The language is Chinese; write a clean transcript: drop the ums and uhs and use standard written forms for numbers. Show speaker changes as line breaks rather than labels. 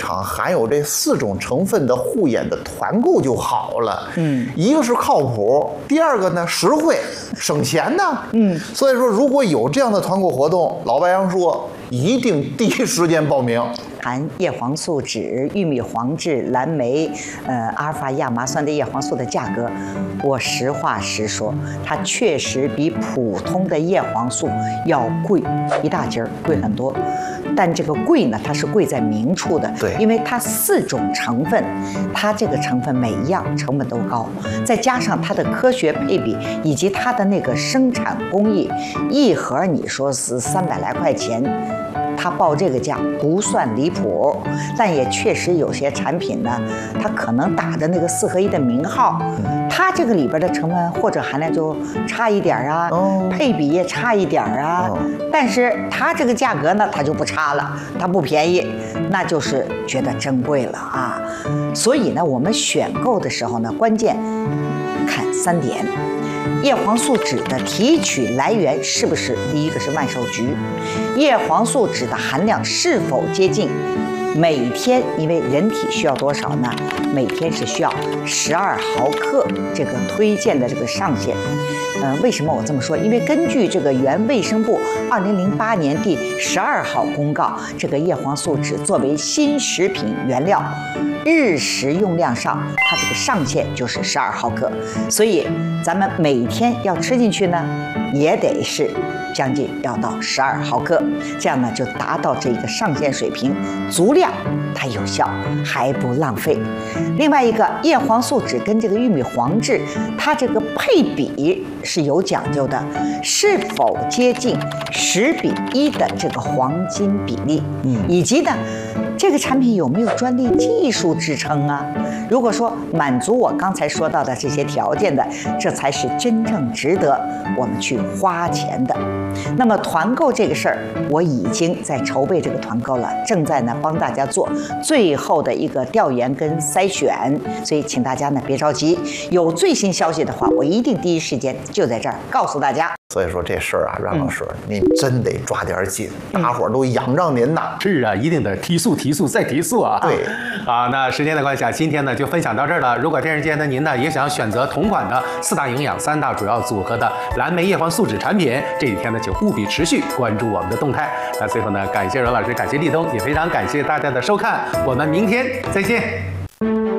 场含有这4种成分的护眼的团购就好了。一个是靠谱，第二个呢实惠，省钱呢。所以说如果有这样的团购活动，老白杨说一定第一时间报名。
含叶黄素酯、玉米黄质、蓝莓、阿尔法亚麻酸的叶黄素的价格，我实话实说，它确实比普通的叶黄素要贵一大截儿，贵很多。但这个贵呢，它是贵在明处的，
对，
因为它4种成分，它这个成分每一样成本都高，再加上它的科学配比以及它的那个生产工艺，一盒你说是300来块钱。他报这个价不算离谱，但也确实有些产品呢，它可能打的那个4合1的名号，它这个里边的成分或者含量就差一点啊，配比也差一点啊，但是它这个价格呢，它就不差了，它不便宜，那就是觉得珍贵了啊。所以呢，我们选购的时候呢，关键看3点。叶黄素酯的提取来源是不是？第一个是万寿菊，叶黄素酯的含量是否接近每天？因为人体需要多少呢？每天是需要12毫克，这个推荐的这个上限。为什么我这么说？因为根据这个原卫生部2008年第12号公告，这个叶黄素酯作为新食品原料，日食用量上，它这个上限就是12毫克，所以咱们每天要吃进去呢，也得是将近要到12毫克，这样呢就达到这个上限水平，足量它有效，还不浪费。另外一个，叶黄素酯跟这个玉米黄质，它这个配比是有讲究的，是否接近10:1的这个黄金比例，以及呢，这个产品有没有专利技术支撑啊？如果说满足我刚才说到的这些条件的，这才是真正值得我们去花钱的。那么团购这个事儿，我已经在筹备这个团购了，正在呢帮大家做最后的一个调研跟筛选，所以请大家呢别着急，有最新消息的话，我一定第一时间就在这儿告诉大家。
所以说这事儿啊，阮老师，您真得抓点紧，大伙儿都仰仗您呐。
是啊，一定得提速、提速再提速啊！
对，
啊，那时间的关系啊，今天呢就分享到这儿了。如果电视间的您呢也想选择同款的4大营养、3大主要组合的蓝莓叶黄素酯产品，这几天呢就务必持续关注我们的动态。那最后呢，感谢阮老师，感谢立冬，也非常感谢大家的收看，我们明天再见。